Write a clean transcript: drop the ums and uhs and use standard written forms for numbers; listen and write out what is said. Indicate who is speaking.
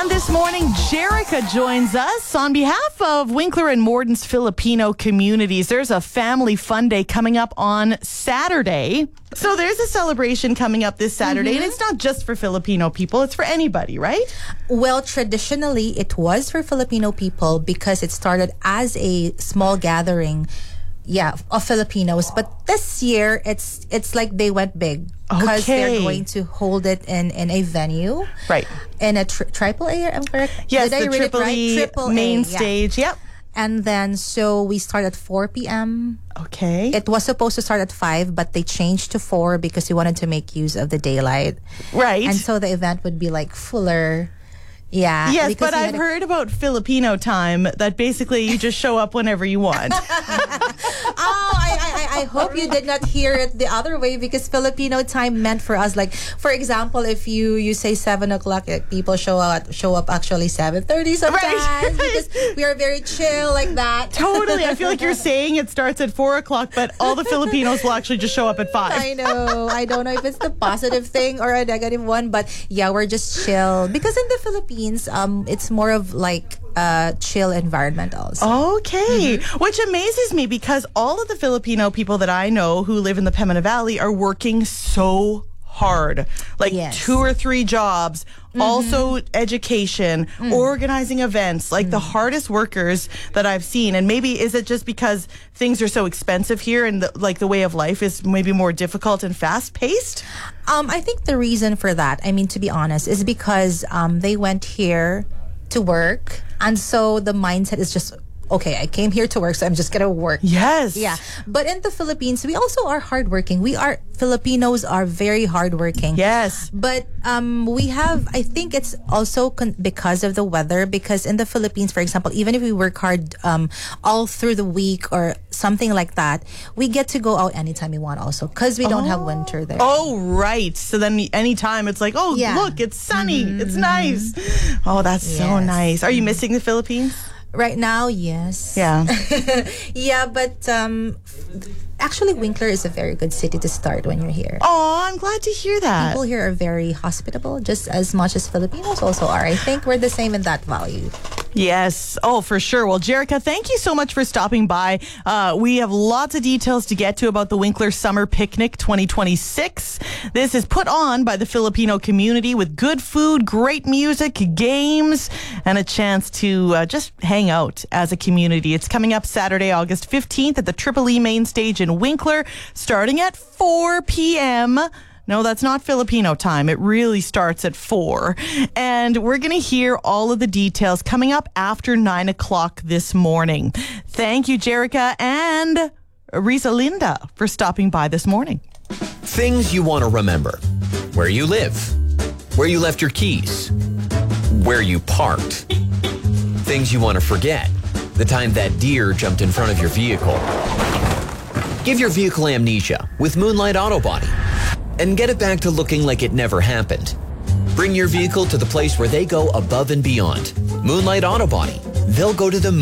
Speaker 1: And this morning, Jerica joins us on behalf of Winkler and Morton's Filipino communities. There's a family fun day coming up on Saturday. So there's a celebration coming up this Saturday, and it's not just for Filipino people, it's for anybody, right?
Speaker 2: Well, traditionally, it was for Filipino people because it started as a small gathering, of Filipinos. But this year, it's like they went big because they're going to hold it in a venue.
Speaker 1: Right.
Speaker 2: In a triple A, I'm correct?
Speaker 1: Yes,
Speaker 2: Did I
Speaker 1: the
Speaker 2: read
Speaker 1: triple
Speaker 2: it right?
Speaker 1: E
Speaker 2: Triple
Speaker 1: main
Speaker 2: A,
Speaker 1: stage, yep.
Speaker 2: And then, so we start at 4 p.m.
Speaker 1: Okay.
Speaker 2: It was supposed to start at 5, but they changed to 4 because we wanted to make use of the daylight.
Speaker 1: Right.
Speaker 2: And so the event would be like fuller. Yeah.
Speaker 1: Yes, but I've heard about Filipino time that basically you just show up whenever you want.
Speaker 2: I hope you did not hear it the other way, because Filipino time meant for us, like, for example, if you say 7 o'clock, people show up actually 7:30 sometimes,
Speaker 1: Right.
Speaker 2: because we are very chill like that.
Speaker 1: Totally. I feel like you're saying it starts at 4 o'clock, but all the Filipinos will actually just show up at 5.
Speaker 2: I know. I don't know if it's the positive thing or a negative one, but yeah, we're just chill. Because in the Philippines, it's more of like a chill environment also.
Speaker 1: Okay. Which amazes me, because all of the Filipino people that I know who live in the Pembina Valley are working so hard. Like 2 or 3 jobs, also education, organizing events, like the hardest workers that I've seen. And maybe is it just because things are so expensive here and the way of life is maybe more difficult and fast paced?
Speaker 2: I think the reason for that, I mean, to be honest, is because they went here to work. And so the mindset is just, okay, I came here to work, so I'm just going to work.
Speaker 1: Yes.
Speaker 2: Yeah. But in the Philippines, we also are hardworking. Filipinos are very hardworking.
Speaker 1: Yes.
Speaker 2: But we have, I think it's also because of the weather, because in the Philippines, for example, even if we work hard all through the week or something like that, we get to go out anytime we want also, because we don't have winter there.
Speaker 1: Oh, right. So then anytime it's like, look, it's sunny. It's nice. Oh, that's so nice. Are you missing the Philippines?
Speaker 2: Right now, yes.
Speaker 1: Yeah.
Speaker 2: Yeah, but actually, Winkler is a very good city to start when you're here.
Speaker 1: Oh, I'm glad to hear that.
Speaker 2: People here are very hospitable, just as much as Filipinos also are. I think we're the same in that value.
Speaker 1: Yes. Oh, for sure. Well, Jerica, thank you so much for stopping by. We have lots of details to get to about the Winkler Summer Picnic 2026. This is put on by the Filipino community with good food, great music, games, and a chance to just hang out as a community. It's coming up Saturday, August 15th at the Triple E main stage in Winkler, starting at 4 p.m. No, that's not Filipino time. It really starts at 4. And we're going to hear all of the details coming up after 9 o'clock this morning. Thank you, Jerica and Risa Linda, for stopping by this morning.
Speaker 3: Things you want to remember. Where you live. Where you left your keys. Where you parked. Things you want to forget. The time that deer jumped in front of your vehicle. Give your vehicle amnesia with Moonlight Auto Body and get it back to looking like it never happened. Bring your vehicle to the place where they go above and beyond. Moonlight Auto Body. They'll go to the